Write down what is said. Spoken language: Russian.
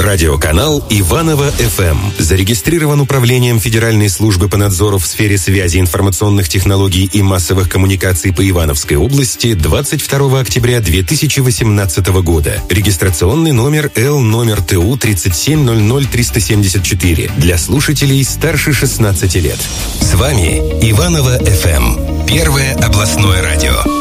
Радиоканал Иваново-ФМ. Зарегистрирован Управлением Федеральной службы по надзору в сфере связи, информационных технологий и массовых коммуникаций по Ивановской области 22 октября 2018 года. Регистрационный номер Л ТУ 3700374 для слушателей старше 16 лет. С вами Иваново-ФМ. Первое областное радио.